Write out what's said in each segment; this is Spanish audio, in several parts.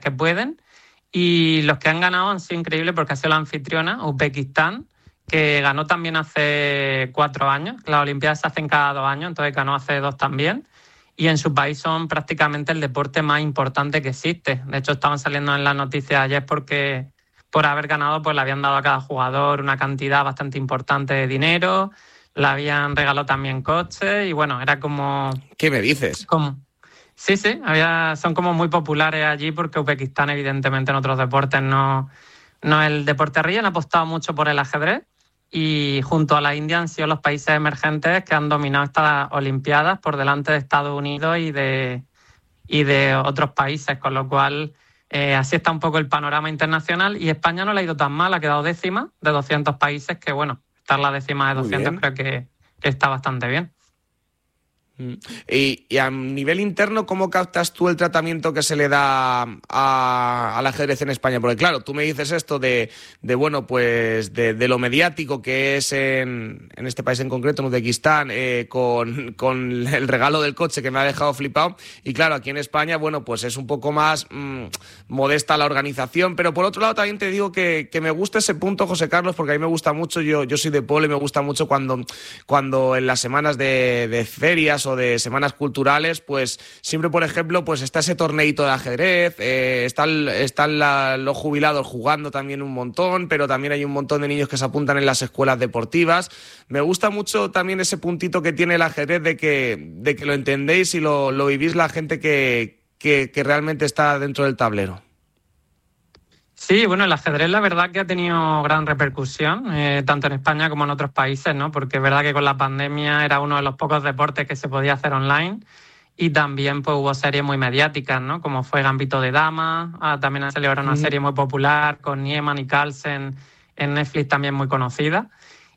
que pueden. Y los que han ganado han sido increíbles porque ha sido la anfitriona, Uzbekistán, que ganó también hace 4 años. Las Olimpiadas se hacen cada 2 años, entonces ganó hace 2 también. Y en su país son prácticamente el deporte más importante que existe. De hecho, estaban saliendo en las noticias ayer porque por haber ganado pues le habían dado a cada jugador una cantidad bastante importante de dinero, le habían regalado también coches y bueno, era como... ¿Qué me dices? Sí, son como muy populares allí porque Uzbekistán evidentemente en otros deportes no es el deporte rey. Han apostado mucho por el ajedrez y junto a la India han sido los países emergentes que han dominado estas Olimpiadas por delante de Estados Unidos y de otros países, con lo cual así está un poco el panorama internacional y España no le ha ido tan mal, ha quedado 10ª de 200 países, que bueno, estar la 10ª de 200 creo que está bastante bien. Y a nivel interno, ¿cómo captas tú el tratamiento que se le da al ajedrez en España? Porque claro, tú me dices esto de lo mediático que es en este país en concreto, en Uzbekistán, con el regalo del coche que me ha dejado flipado. Y claro, aquí en España, bueno, pues es un poco más modesta la organización. Pero por otro lado también te digo que me gusta ese punto, José Carlos, porque a mí me gusta mucho, yo soy de pueblo y me gusta mucho cuando en las semanas de ferias o de semanas culturales, pues siempre, por ejemplo, pues está ese torneito de ajedrez, están los jubilados jugando también un montón, pero también hay un montón de niños que se apuntan en las escuelas deportivas. Me gusta mucho también ese puntito que tiene el ajedrez de que lo entendéis y lo vivís la gente que realmente está dentro del tablero. Sí, bueno, el ajedrez la verdad que ha tenido gran repercusión, tanto en España como en otros países, ¿no? Porque es verdad que con la pandemia era uno de los pocos deportes que se podía hacer online y también pues hubo series muy mediáticas, ¿no? Como fue Gambito de Dama, también ha salido una serie muy popular con Niemann y Carlsen en Netflix, también muy conocida.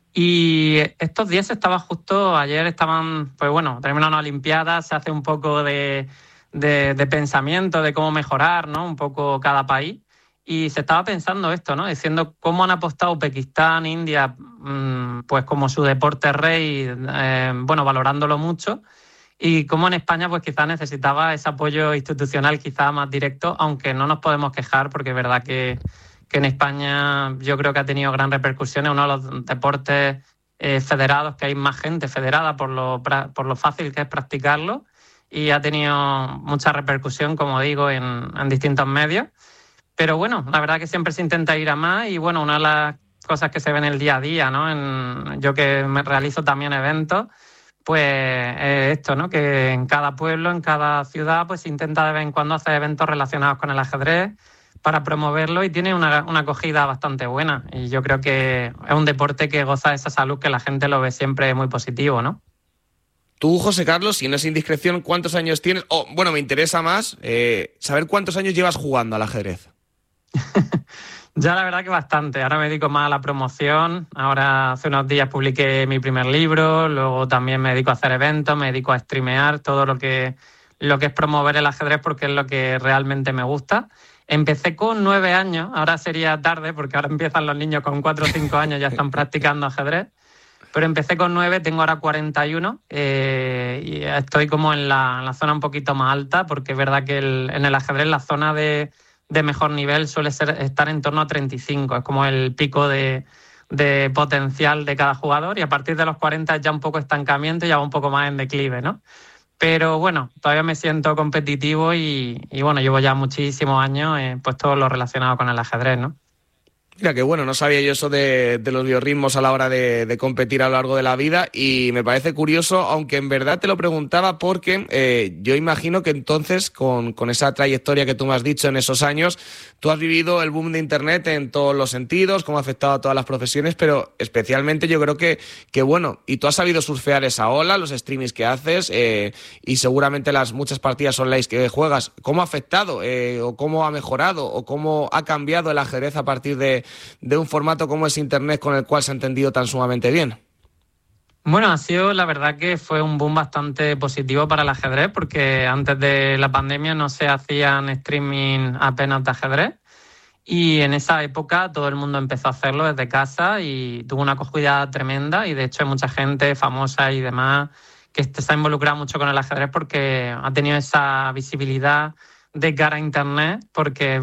Y estos días ayer estaban, pues bueno, terminan una Olimpiada, se hace un poco de pensamiento de cómo mejorar, ¿no? Un poco cada país. Y se estaba pensando esto, ¿no? Diciendo cómo han apostado Uzbekistán, India, pues como su deporte rey, valorándolo mucho. Y cómo en España, pues quizás necesitaba ese apoyo institucional quizás más directo, aunque no nos podemos quejar, porque es verdad que en España yo creo que ha tenido gran repercusión. Es uno de los deportes federados que hay más gente federada por lo fácil que es practicarlo. Y ha tenido mucha repercusión, como digo, en distintos medios. Pero bueno, la verdad que siempre se intenta ir a más y bueno, una de las cosas que se ve en el día a día, ¿no? Yo que me realizo también eventos, pues esto, ¿no? Que en cada pueblo, en cada ciudad, pues se intenta de vez en cuando hacer eventos relacionados con el ajedrez para promoverlo y tiene una acogida bastante buena. Y yo creo que es un deporte que goza de esa salud que la gente lo ve siempre muy positivo, ¿no? Tú, José Carlos, si no es indiscreción, ¿cuántos años tienes? Me interesa más saber cuántos años llevas jugando al ajedrez. Ya la verdad que bastante. Ahora me dedico más a la promoción. Ahora hace unos días publiqué mi primer libro, luego también me dedico a hacer eventos, me dedico a streamear, todo lo que es promover el ajedrez porque es lo que realmente me gusta. Empecé con 9 años, ahora sería tarde porque ahora empiezan los niños con 4 o 5 años, ya están practicando ajedrez. Pero empecé con 9, tengo ahora 41 y estoy como en la zona un poquito más alta porque es verdad que en el ajedrez la zona de mejor nivel suele estar en torno a 35, es como el pico de potencial de cada jugador y a partir de los 40 ya un poco estancamiento y ya va un poco más en declive, ¿no? Pero bueno, todavía me siento competitivo y bueno, llevo ya muchísimos años pues todo lo relacionado con el ajedrez, ¿no? Mira, que bueno, no sabía yo eso de los biorritmos a la hora de competir a lo largo de la vida y me parece curioso, aunque en verdad te lo preguntaba porque yo imagino que entonces con esa trayectoria que tú me has dicho en esos años, tú has vivido el boom de Internet en todos los sentidos, cómo ha afectado a todas las profesiones, pero especialmente yo creo que bueno, y tú has sabido surfear esa ola, los streamings que haces y seguramente las muchas partidas online que juegas, ¿cómo ha afectado o cómo ha mejorado o cómo ha cambiado el ajedrez a partir de un formato como es Internet con el cual se ha entendido tan sumamente bien? Bueno, ha sido la verdad que fue un boom bastante positivo para el ajedrez porque antes de la pandemia no se hacían streaming apenas de ajedrez y en esa época todo el mundo empezó a hacerlo desde casa y tuvo una acogida tremenda y de hecho hay mucha gente famosa y demás que está involucrada mucho con el ajedrez porque ha tenido esa visibilidad de cara a Internet, porque